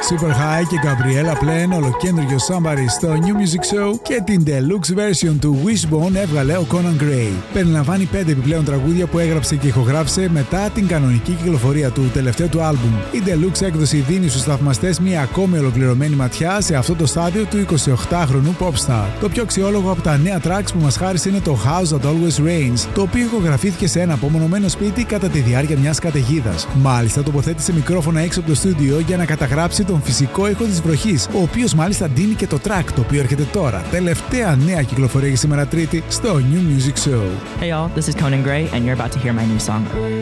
Super High και Gabriella Plain, ολοκέντριο Somebody στο New Music Show, και την deluxe version του Wishbone έβγαλε ο Conan Gray. Περιλαμβάνει 5 επιπλέον τραγούδια που έγραψε και ηχογράφησε μετά την κανονική κυκλοφορία του τελευταίου του άλμπουμ. Η deluxe έκδοση δίνει στους θαυμαστές μια ακόμη ολοκληρωμένη ματιά σε αυτό το στάδιο του 28χρονου popstar. Το πιο αξιόλογο από τα νέα tracks που μας χάρισε είναι το House That Always Rains, το οποίο ηχογραφήθηκε σε ένα απομονωμένο σπίτι κατά τη διάρκεια μιας καταιγίδας. Μάλιστα, τοποθέτησε μικρόφωνα έξω από το στούντιο για να καταγράψει τον φυσικό ήχο της βροχής, ο οποίος μάλιστα ντύνει και το track το οποίο έρχεται τώρα. Τελευταία νέα κυκλοφορία για σήμερα Τρίτη στο New Music Show. Hey y'all, this is Conan Gray and you're about to hear my new song.